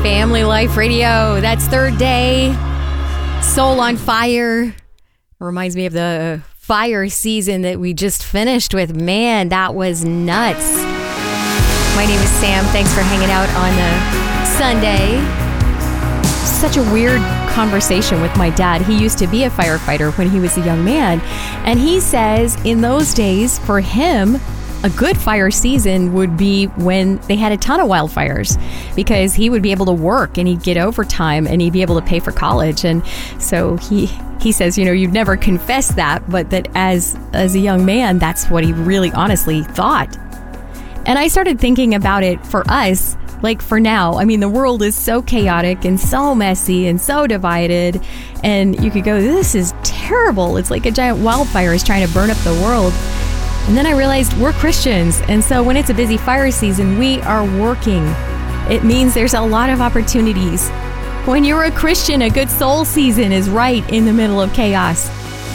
Family Life Radio. That's third day. Soul on Fire. Reminds me of the fire season that we just finished with. Man, that was nuts. My name is Sam. Thanks for hanging out on a Sunday. Such a weird conversation with my dad. He used to be a firefighter when he was a young man. And he says in those days, for him, a good fire season would be when they had a ton of wildfires, because he would be able to work and he'd get overtime and he'd be able to pay for college. And so he says, you'd never confess that, but that as a young man, that's what he really honestly thought. And I started thinking about it for us, like for now. I mean, the world is so chaotic and so messy and so divided. And you could go, this is terrible. It's like a giant wildfire is trying to burn up the world. And then I realized we're Christians. And so when it's a busy fire season, we are working. It means there's a lot of opportunities. When you're a Christian, a good soul season is right in the middle of chaos.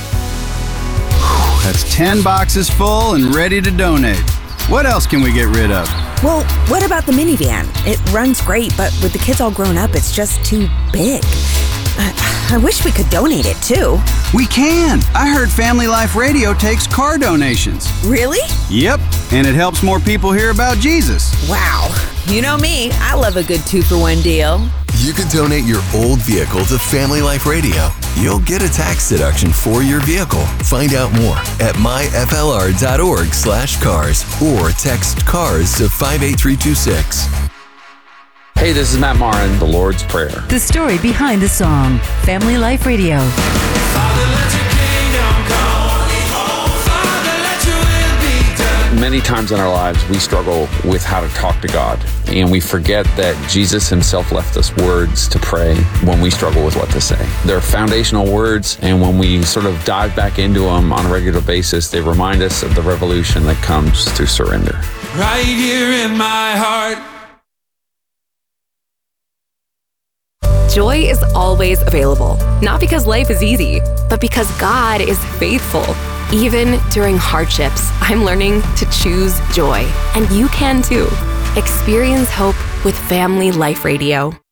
That's 10 boxes full and ready to donate. What else can we get rid of? Well, what about the minivan? It runs great, but with the kids all grown up, it's just too big. I wish we could donate it too. We can. I heard Family Life Radio takes car donations. Really? Yep, and it helps more people hear about Jesus. Wow. You know me, I love a good 2-for-1 deal. You can donate your old vehicle to Family Life Radio. You'll get a tax deduction for your vehicle. Find out more at myflr.org/cars or text CARS to 58326. Hey, this is Matt Marin, The Lord's Prayer. The story behind the song, Family Life Radio. Father, let your kingdom come. Father, let your will be done. Many times in our lives, we struggle with how to talk to God, and we forget that Jesus himself left us words to pray when we struggle with what to say. They're foundational words, and when we sort of dive back into them on a regular basis, they remind us of the revolution that comes through surrender. Right here in my heart. Joy is always available, not because life is easy, but because God is faithful. Even during hardships, I'm learning to choose joy, and you can too. Experience hope with Family Life Radio.